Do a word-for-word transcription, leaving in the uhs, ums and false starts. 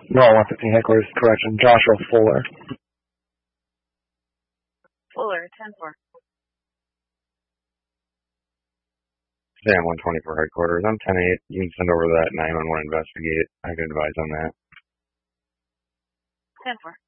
No, one fifteen headquarters, correction. Joshua Fuller. Fuller, ten four. Sam one twenty for headquarters. I'm ten eight. You can send over that nine one one investigate. I can advise on that. ten four.